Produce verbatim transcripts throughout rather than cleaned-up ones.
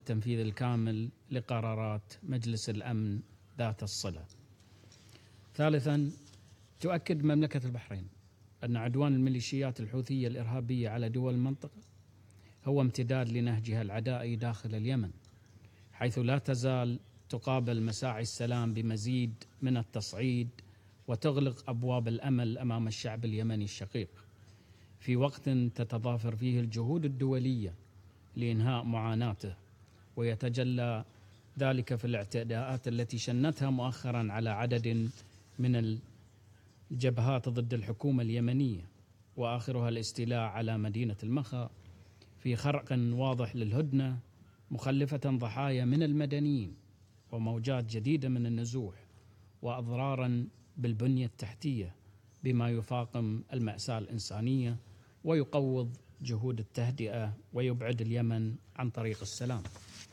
التنفيذ الكامل لقرارات مجلس الأمن ذات الصلة. ثالثا، تؤكد مملكة البحرين أن عدوان الميليشيات الحوثية الإرهابية على دول المنطقة هو امتداد لنهجها العدائي داخل اليمن، حيث لا تزال تقابل مساعي السلام بمزيد من التصعيد وتغلق أبواب الأمل أمام الشعب اليمني الشقيق، في وقت تتضافر فيه الجهود الدولية لإنهاء معاناته، ويتجلى ذلك في الاعتداءات التي شنتها مؤخرا على عدد من الجبهات ضد الحكومة اليمنية، وآخرها الاستيلاء على مدينة المخا في خرق واضح للهدنة، مخلفة ضحايا من المدنيين وموجات جديدة من النزوح وأضرارا بالبنية التحتية، بما يفاقم المأساة الإنسانية ويقوض جهود التهدئة ويبعد اليمن عن طريق السلام.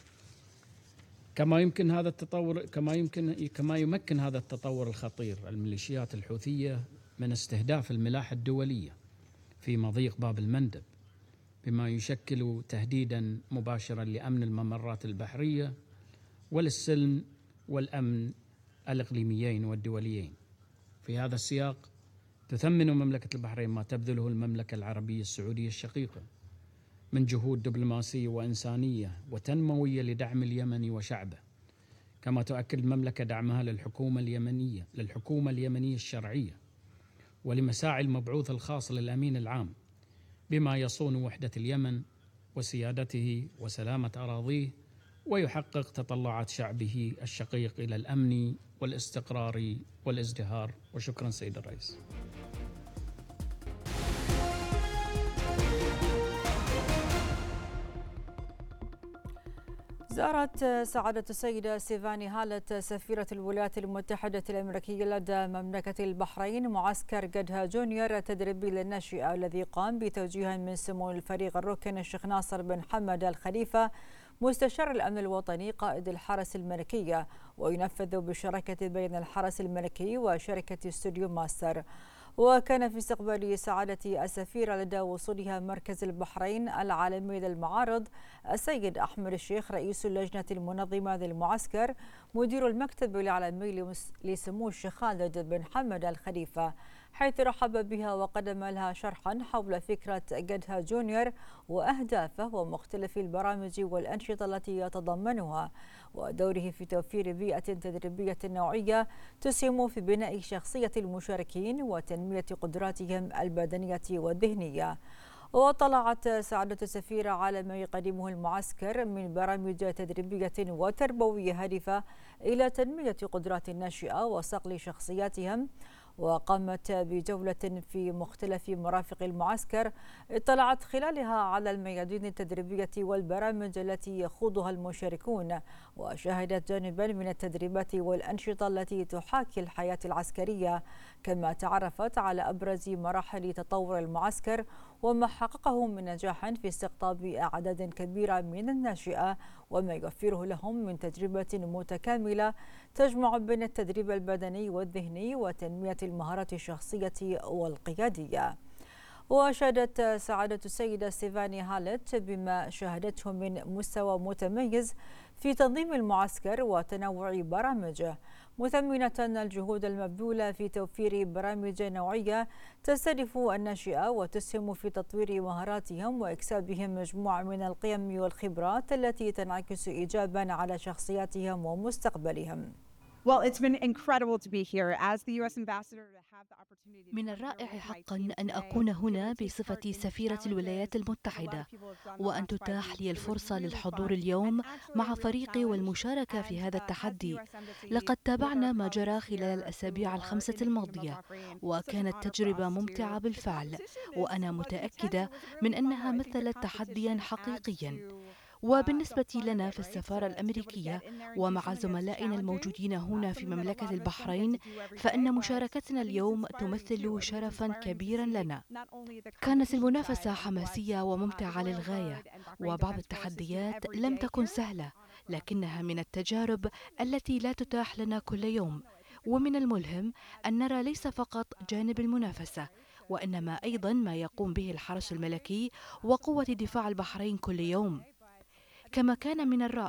كما يمكن هذا التطور كما يمكن كما يمكن هذا التطور الخطير الميليشيات الحوثية من استهداف الملاحة الدولية في مضيق باب المندب، بما يشكل تهديدا مباشرا لأمن الممرات البحرية وللسلم والأمن الإقليميين والدوليين. في هذا السياق تثمن مملكة البحرين ما تبذله المملكة العربية السعودية الشقيقة من جهود دبلوماسية وإنسانية وتنموية لدعم اليمن وشعبه، كما تؤكد المملكة دعمها للحكومة اليمنية للحكومة اليمنية الشرعية ولمساعي المبعوث الخاص للأمين العام، بما يصون وحدة اليمن وسيادته وسلامة أراضيه ويحقق تطلعات شعبه الشقيق إلى الأمن والاستقرار والازدهار. وشكرا سيد الرئيس. زارت سعادة السيدة ستيفاني هالت سفيرة الولايات المتحدة الأمريكية لدى مملكة البحرين معسكر قدها جونيور التدريبي للناشئة الذي قام بتوجيه من سمو الفريق الركن الشيخ ناصر بن حمد الخليفة مستشار الأمن الوطني قائد الحرس الملكية، وينفذ بشراكة بين الحرس الملكي وشركة استوديو ماستر. وكان في استقبال سعادة السفيرة لدى وصولها مركز البحرين العالمي للمعارض السيد أحمد الشيخ رئيس اللجنة المنظمة للمعسكر مدير المكتب العالمي لسمو الشيخ خالد بن حمد الخليفة، حيث رحب بها وقدم لها شرحا حول فكرة قدها جونيور وأهدافه ومختلف البرامج والأنشطة التي يتضمنها، ودوره في توفير بيئة تدريبية نوعية تسهم في بناء شخصية المشاركين وتنمية قدراتهم البدنية والذهنية. وطلعت سعادة السفيرة على ما يقدمه المعسكر من برامج تدريبية وتربوية هادفة إلى تنمية قدرات الناشئة وصقل شخصياتهم، وقامت بجولة في مختلف مرافق المعسكر اطلعت خلالها على الميادين التدريبية والبرامج التي يخوضها المشاركون، وشاهدت جانبا من التدريبات والأنشطة التي تحاكي الحياة العسكرية، كما تعرفت على أبرز مراحل تطور المعسكر وما حققه من نجاح في استقطاب أعداد كبيرة من الناشئة، وما يوفره لهم من تجربة متكاملة تجمع بين التدريب البدني والذهني وتنمية المهارات الشخصية والقيادية. وشهدت سعادة السيدة ستيفاني هالت بما شاهدته من مستوى متميز في تنظيم المعسكر وتنوع برامجه، مثمنة الجهود المبذولة في توفير برامج نوعية تستهدف الناشئة وتسهم في تطوير مهاراتهم وإكسابهم مجموعة من القيم والخبرات التي تنعكس إيجابا على شخصياتهم ومستقبلهم. Well, it's been incredible to be here as the U S ambassador to have the opportunity. من الرائع حقا أن أكون هنا بصفة سفيرة الولايات المتحدة، وأن تتاح لي الفرصة للحضور اليوم مع فريقي والمشاركة في هذا التحدي. لقد تابعنا ما جرى خلال الأسابيع الخمسة الماضية، وكانت تجربة ممتعة بالفعل، وأنا متأكدة من أنها مثلت تحديا حقيقيا. وبالنسبة لنا في السفارة الأمريكية ومع زملائنا الموجودين هنا في مملكة البحرين، فإن مشاركتنا اليوم تمثل شرفا كبيرا لنا. كانت المنافسة حماسية وممتعة للغاية، وبعض التحديات لم تكن سهلة، لكنها من التجارب التي لا تتاح لنا كل يوم. ومن الملهم أن نرى ليس فقط جانب المنافسة، وإنما أيضا ما يقوم به الحرس الملكي وقوة دفاع البحرين كل يوم. كما كان من الرائع